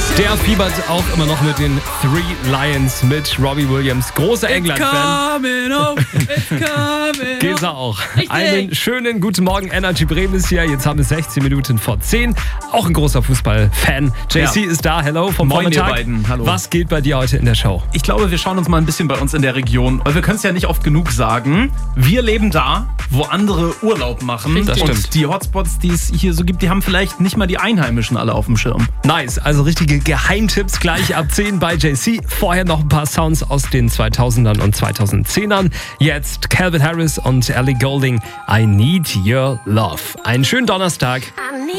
Der fiebert auch immer noch mit den Three Lions mit Robbie Williams. Großer England-Fan. Gesa auch. Richtig. Einen schönen guten Morgen. Energy Bremen ist hier. Jetzt haben wir 16 Minuten vor 10. Auch ein großer Fußballfan. JC ist da. Hello vom Moin, Vormittag. ihr beiden. Hallo. Was geht bei dir heute in der Show? Ich glaube, wir schauen uns mal ein bisschen bei uns in der Region, weil wir können es ja nicht oft genug sagen. Wir leben da, wo andere Urlaub machen. Das und stimmt. die Hotspots, die es hier so gibt, die haben vielleicht nicht mal die Einheimischen alle auf dem Schirm. Nice. Also richtige Geheimtipps gleich ab 10 bei JC. Vorher noch ein paar Sounds aus den 2000ern und 2010ern. Jetzt Calvin Harris und Ellie Goulding. I Need Your Love. Einen schönen Donnerstag.